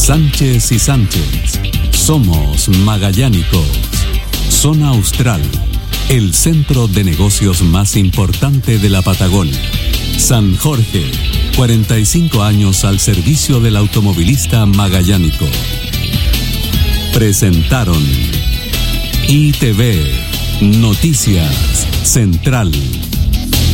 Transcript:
Sánchez y Sánchez. Somos magallánicos. Zona Austral, el centro de negocios más importante de la Patagonia. San Jorge, 45 años al servicio del automovilista magallánico. Presentaron ITV, Noticias Central.